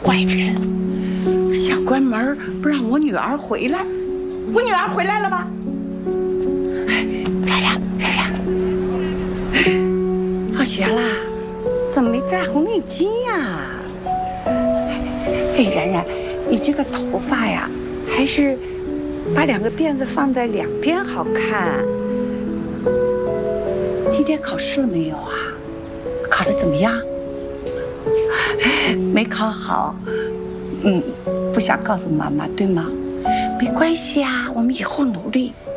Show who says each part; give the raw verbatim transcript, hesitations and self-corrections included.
Speaker 1: 坏人，想关门不让我女儿回来。我女儿回来了吗？冉冉，冉冉，放学啦？怎么没摘红领巾呀？哎，冉冉，你这个头发呀，还是把两个辫子放在两边好看。今天考试了没有啊？考得怎么样？没考好，嗯，不想告诉妈妈，对吗？没关系啊，我们以后努力。